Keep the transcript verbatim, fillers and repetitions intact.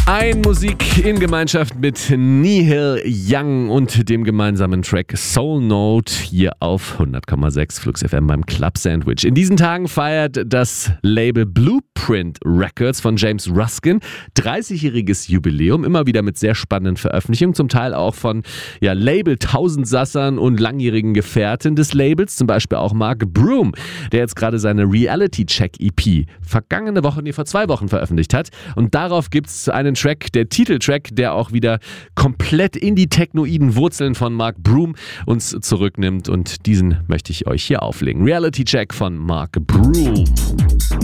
Ein Musik in Gemeinschaft mit Nihil Young und dem gemeinsamen Track Soul Note hier auf hundert Komma sechs Flux F M beim Club Sandwich. In diesen Tagen feiert das Label Blueprint Records von James Ruskin dreißigjähriges Jubiläum, immer wieder mit sehr spannenden Veröffentlichungen, zum Teil auch von ja, Label-Tausendsassern und langjährigen Gefährten des Labels, zum Beispiel auch Mark Broom, der jetzt gerade seine Reality-Check-E P vergangene Woche, nee, vor zwei Wochen veröffentlicht hat. Und darauf gibt es einen Track, der Titeltrack, der auch wieder komplett in die technoiden Wurzeln von Mark Broom uns zurücknimmt, und diesen möchte ich euch hier auflegen. Reality Check von Mark Broom.